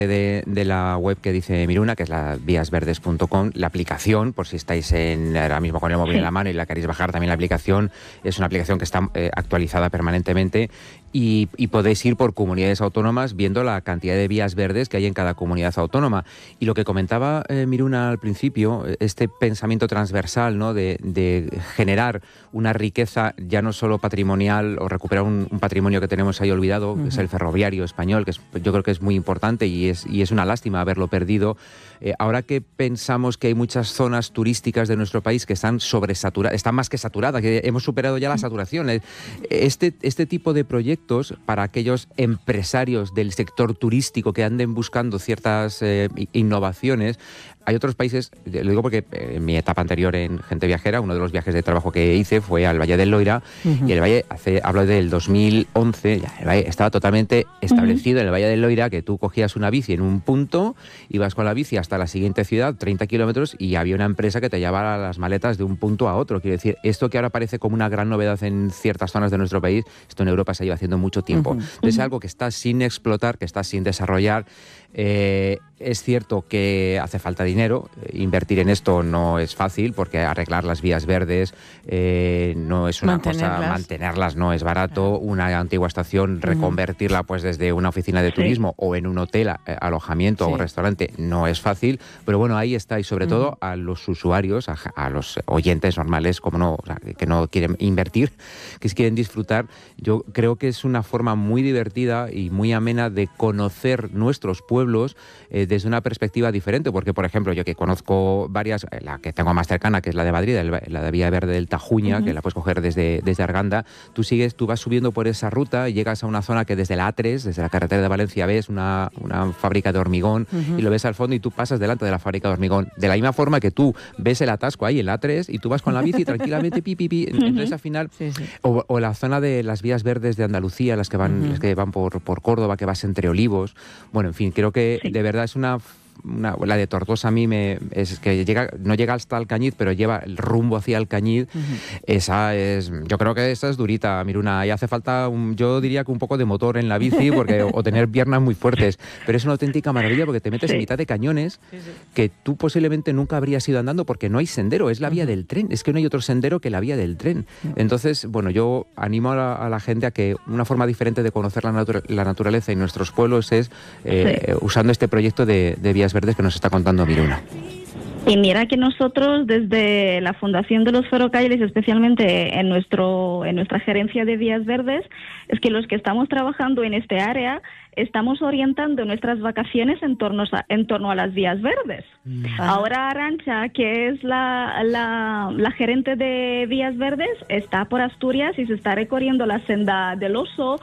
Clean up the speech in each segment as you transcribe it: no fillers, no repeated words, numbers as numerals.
de la web que dice Miruna, que es la víasverdes.com, la aplicación, por si estáis ahora mismo con el móvil en la mano y la queréis bajar, también la aplicación es una aplicación que está actualizada permanentemente y podéis ir por comunidades autónomas viendo la cantidad de vías verdes que hay en cada comunidad autónoma. Y lo que comentaba Miruna al principio, este pensamiento transversal, ¿no?, de generar una riqueza ya no solo patrimonial o recuperar un patrimonio que tenemos ahí olvidado, que es el ferroviario español, que yo creo que es muy importante y es una lástima haberlo perdido. Ahora que pensamos que hay muchas zonas turísticas de nuestro país que están sobresaturadas, están más que saturadas, que hemos superado ya la saturación. Este tipo de proyectos para aquellos empresarios del sector turístico que anden buscando ciertas innovaciones. Hay otros países, lo digo porque en mi etapa anterior en Gente Viajera, uno de los viajes de trabajo que hice fue al Valle del Loira, y el Valle, hablo del 2011, ya el Valle estaba totalmente establecido en el Valle del Loira, que tú cogías una bici en un punto, ibas con la bici hasta la siguiente ciudad, 30 kilómetros, y había una empresa que te llevaba las maletas de un punto a otro. Quiero decir, esto que ahora parece como una gran novedad en ciertas zonas de nuestro país, esto en Europa se lleva haciendo mucho tiempo. Entonces es algo que está sin explotar, que está sin desarrollar. Es cierto que hace falta dinero, invertir en esto no es fácil porque arreglar las vías verdes no es una cosa, mantenerlas no es barato, una antigua estación reconvertirla pues desde una oficina de turismo o en un hotel, alojamiento o restaurante no es fácil, pero bueno, ahí está, y sobre todo a los usuarios, a los oyentes normales, como no, o sea, que no quieren invertir, que quieren disfrutar. Yo creo que es una forma muy divertida y muy amena de conocer nuestros pueblos desde una perspectiva diferente, porque por ejemplo yo que conozco varias, la que tengo más cercana, que es la de Madrid, la de Vía Verde del Tajuña, que la puedes coger desde Arganda, tú vas subiendo por esa ruta y llegas a una zona que desde la A3, desde la carretera de Valencia, ves una fábrica de hormigón y lo ves al fondo y tú pasas delante de la fábrica de hormigón, de la misma forma que tú ves el atasco ahí en la A3 y tú vas con la bici tranquilamente entonces al final o la zona de las vías verdes de Andalucía, las que van por Córdoba, que vas entre olivos, bueno, en fin, creo que de verdad es la de Tortosa a mí es que no llega hasta Alcañiz, pero lleva el rumbo hacia Alcañiz. Yo creo que esa es durita, Miruna, y hace falta yo diría que un poco de motor en la bici o tener piernas muy fuertes, pero es una auténtica maravilla porque te metes en mitad de cañones que tú posiblemente nunca habrías ido andando porque no hay sendero, es la vía del tren, es que no hay otro sendero que la vía del tren. Entonces, bueno, yo animo a la gente a que una forma diferente de conocer la naturaleza y nuestros pueblos es usando este proyecto de vías verdes que nos está contando Miruna. Y mira que nosotros desde la Fundación de los Ferrocarriles, especialmente en nuestra gerencia de vías verdes, es que los que estamos trabajando en este área estamos orientando nuestras vacaciones en torno a las vías verdes. Ahora Arantxa, que es la gerente de vías verdes, está por Asturias y se está recorriendo la senda del Oso.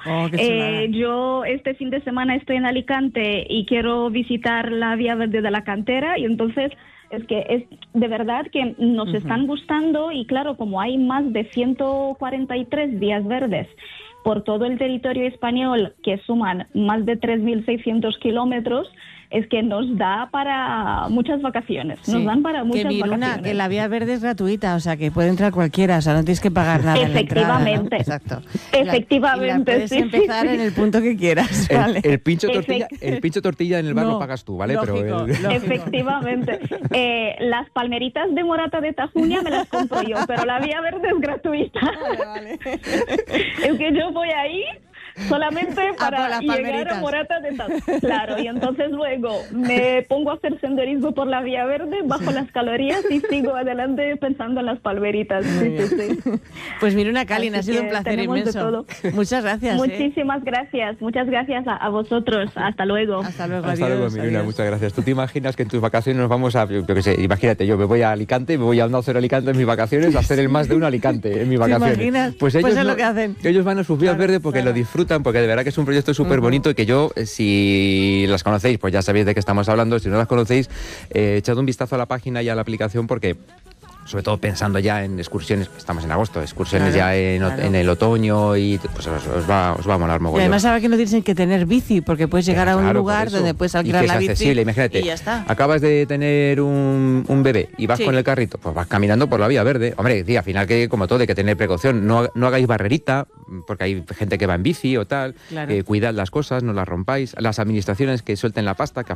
Yo este fin de semana estoy en Alicante y quiero visitar la vía verde de la Cantera, y entonces es que es de verdad que nos están gustando, y claro, como hay más de 143 vías verdes por todo el territorio español, que suman más de 3.600 kilómetros, es que nos da para muchas vacaciones. Nos dan para muchas vacaciones. Que la vía verde es gratuita, o sea, que puede entrar cualquiera, o sea, no tienes que pagar nada en la entrada, ¿no? Exacto. Efectivamente. Y puedes empezar en el punto que quieras, ¿vale? El pincho tortilla en el bar lo pagas tú, ¿vale? Lógico. Efectivamente. Las palmeritas de Morata de Tajuña me las compro yo, pero la vía verde es gratuita. Vale. Es que yo voy ahí solamente para llegar a Morata de Tajuña. Claro, y entonces luego me pongo a hacer senderismo por la vía verde, bajo las calorías y sigo adelante pensando en las palmeritas. Sí. Pues Miruna Kallin, ha sido un placer inmenso. Muchas gracias. Muchísimas gracias. Muchas gracias a vosotros. Hasta luego. Hasta luego, Miruna, muchas gracias. ¿Tú te imaginas que en tus vacaciones nos vamos yo qué sé, imagínate, yo me voy a Alicante, me voy a Onda Cero Alicante en mis vacaciones, a hacer el más de un Alicante en mis vacaciones? ¿Te imaginas? Pues ellos es lo que hacen. Ellos van a sus vías verdes porque lo disfrutan, porque de verdad que es un proyecto súper bonito y que yo, si las conocéis, pues ya sabéis de qué estamos hablando. Si no las conocéis, echad un vistazo a la página y a la aplicación, porque sobre todo pensando ya en excursiones, estamos en agosto, excursiones en el otoño, y pues os va a molar mogollón. Y además ahora que no tienes que tener bici, porque puedes llegar a un lugar donde puedes alquilar la bici. Accesible. Imagínate, y ya está. Acabas de tener un bebé y vas con el carrito, pues vas caminando por la vía verde. Hombre, al final, que como todo hay que tener precaución, no hagáis barrerita, porque hay gente que va en bici o tal, cuidad las cosas, no las rompáis. Las administraciones que suelten la pasta, que